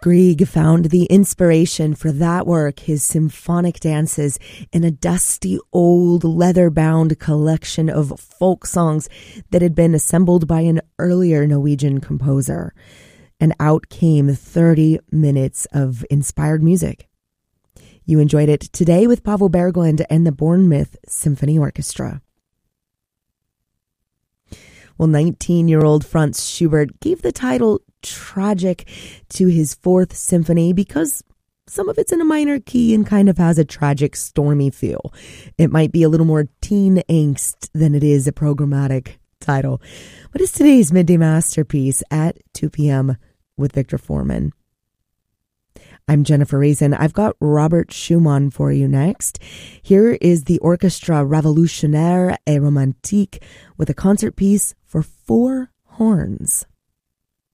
Grieg found the inspiration for that work, his symphonic dances, in a dusty old leather-bound collection of folk songs that had been assembled by an earlier Norwegian composer. And out came 30 minutes of inspired music. You enjoyed it today with Pavel Berglund and the Bournemouth Symphony Orchestra. Well, 19-year-old Franz Schubert gave the title Tragic to his Fourth Symphony because some of it's in a minor key and kind of has a tragic, stormy feel. It might be a little more teen angst than it is a programmatic title. What is today's Midday Masterpiece at 2 p.m. with Victor Foreman? I'm Jennifer Raisin. I've got Robert Schumann for you next. Here is the Orchestra Révolutionnaire et Romantique with a concert piece for 4 horns.